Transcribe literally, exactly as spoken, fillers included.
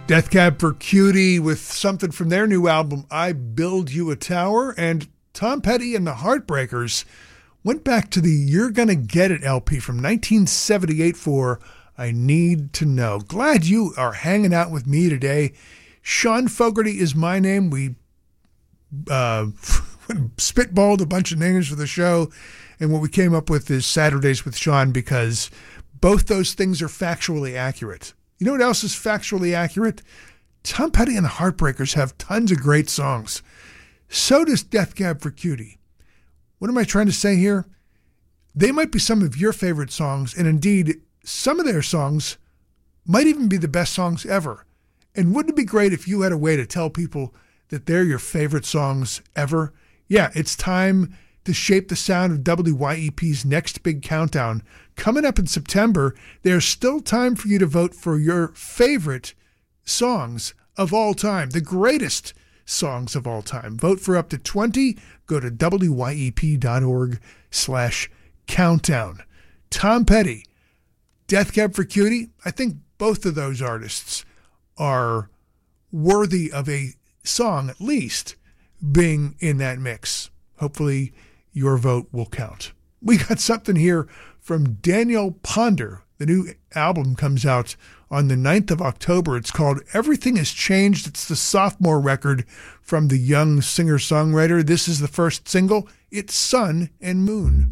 Death Cab for Cutie with something from their new album, I Build You a Tower. And Tom Petty and the Heartbreakers went back to the You're Gonna Get It L P from nineteen seventy-eight for I Need to Know. Glad you are hanging out with me today. Sean Fogarty is my name. We uh, spitballed a bunch of names for the show, and what we came up with is Saturdays with Sean, because both those things are factually accurate. You know what else is factually accurate? Tom Petty and the Heartbreakers have tons of great songs. So does Death Cab for Cutie. What am I trying to say here? They might be some of your favorite songs, and indeed, some of their songs might even be the best songs ever. And wouldn't it be great if you had a way to tell people that they're your favorite songs ever? Yeah, it's time to shape the sound of W Y E P's next big countdown. Coming up in September, there's still time for you to vote for your favorite songs of all time, the greatest songs of all time. Vote for up to twenty. Go to W Y E P dot org slash countdown. Tom Petty, Death Cab for Cutie, I think both of those artists are worthy of a song, at least, being in that mix. Hopefully your vote will count. We got something here from Daniel Ponder. The new album comes out on the ninth of October. It's called Everything Has Changed. It's the sophomore record from the young singer-songwriter. This is the first single. It's Sun and Moon.